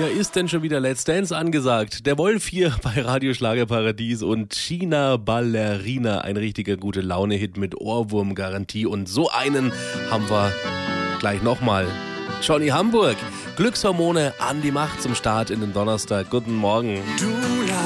Ja, ist denn schon wieder Let's Dance angesagt? Der Wolf hier bei Radio Schlagerparadies und China Ballerina. Ein richtiger gute Laune-Hit mit Ohrwurmgarantie. Und so einen haben wir gleich nochmal. Johnny Hamburg. Glückshormone an die Macht zum Start in den Donnerstag. Guten Morgen.